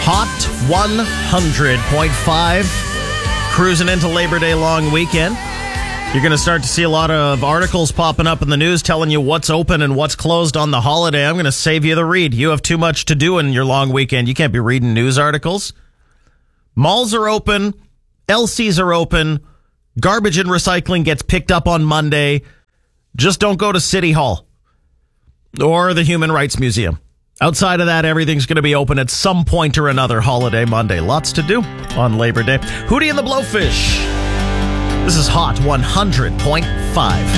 Hot 100.5. Cruising into Labor Day long weekend. You're going to start to see a lot of articles popping up in the news telling you what's open and what's closed on the holiday. I'm going to save you the read. You have too much to do in your long weekend. You can't be reading news articles. Malls are open. LCs are open. Garbage and recycling gets picked up on Monday. Just don't go to City Hall or the Human Rights Museum. Outside of that, everything's going to be open at some point or another holiday Monday. Lots to do on Labor Day. Hootie and the Blowfish. This is Hot 100.5.